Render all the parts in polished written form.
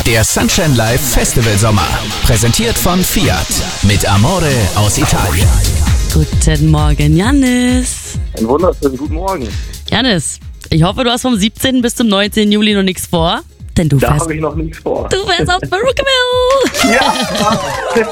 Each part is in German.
Der Sunshine Live Festival Sommer. Präsentiert von Fiat. Mit Amore aus Italien. Guten Morgen, Jannis. Einen wunderschönen guten Morgen. Jannis, ich hoffe, du hast vom 17. bis zum 19. Juli noch nichts vor. Denn du Da fährst, habe ich noch nichts vor. du fährst auf Perucaville. Ja!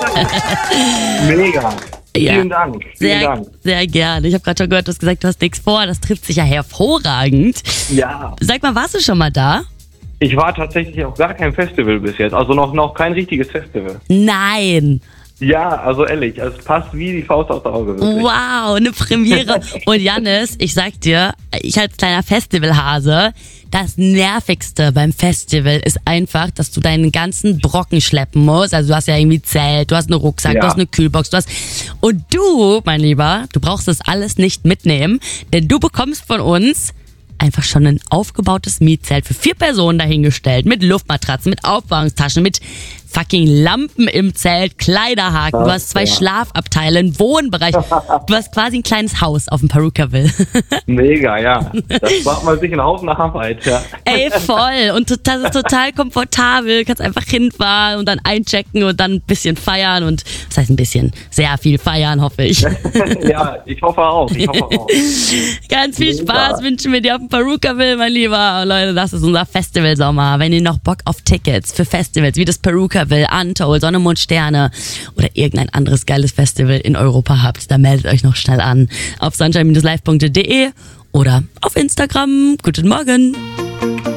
Mega. Ja. Vielen Dank. Vielen Dank. Sehr gerne. Ich habe gerade schon gehört, du hast gesagt, du hast nichts vor. Das trifft sich ja hervorragend. Ja. Sag mal, warst du schon mal da? Ich war tatsächlich auf gar kein Festival bis jetzt. Also noch kein richtiges Festival. Nein. Ja, also ehrlich, es passt wie die Faust aufs Auge. Wirklich. Wow, eine Premiere. Und Jannis, ich sag dir, ich als kleiner Festivalhase, das Nervigste beim Festival ist einfach, dass du deinen ganzen Brocken schleppen musst. Also du hast ja irgendwie Zelt, du hast einen Rucksack, Ja. du hast eine Kühlbox, und du, mein Lieber, du brauchst das alles nicht mitnehmen, denn du bekommst von uns einfach schon ein aufgebautes Mietzelt für 4 Personen dahingestellt, mit Luftmatratzen, mit Aufbewahrungstaschen, mit fucking Lampen im Zelt, Kleiderhaken, du hast 2 Schlafabteile, einen Wohnbereich, du hast quasi ein kleines Haus auf dem Perucaville. Mega, ja. Das spart man sich einen Haufen Arbeit, ja. Ey, voll. Und das ist total komfortabel. Du kannst einfach hinfahren und dann einchecken und dann ein bisschen feiern. Und das heißt ein bisschen, sehr viel feiern, hoffe ich. Ja, ich hoffe auch. Ganz viel Mega. Spaß wünschen wir dir auf dem Perucaville, mein Lieber. Leute, das ist unser Festivalsommer. Wenn ihr noch Bock auf Tickets für Festivals wie das Perucaville, Untold, Sonne, Mond, Sterne oder irgendein anderes geiles Festival in Europa habt, dann meldet euch noch schnell an auf sunshine-live.de oder auf Instagram. Guten Morgen.